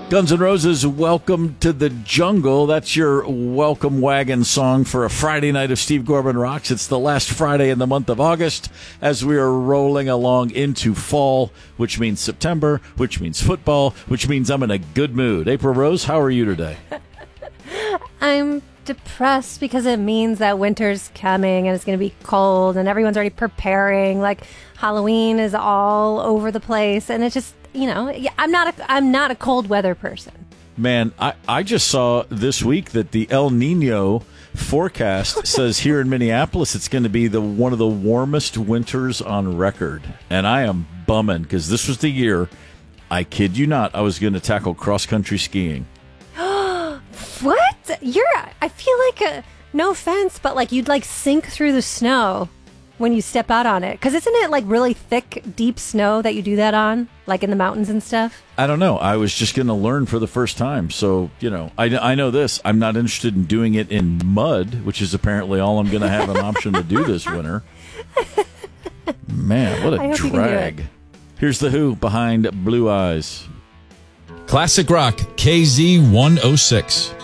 Guns N' Roses, Welcome to the Jungle. That's your welcome wagon song for a Friday night of Steve Gorman Rocks. It's the last Friday in the month of August as we are rolling along into fall, which means September, which means football, which means I'm in a good mood. April Rose, how are you today? I'm depressed because it means that winter's coming and it's going to be cold and everyone's already preparing. Like Halloween is all over the place, and it's just, I'm not a cold weather person. Man, I just saw this week that the El Nino forecast says here in Minneapolis it's going to be one of the warmest winters on record. And I am bumming because this was the year, I kid you not, I was going to tackle cross-country skiing. What? I feel like, no offense, but like you'd like sink through the snow when you step out on it. Because isn't it like really thick, deep snow that you do that on? Like in the mountains and stuff? I don't know. I was just going to learn for the first time. So, I know this. I'm not interested in doing it in mud, which is apparently all I'm going to have an option to do this winter. Man, what a drag. Here's The Who behind Blue Eyes. Classic Rock KZ 106.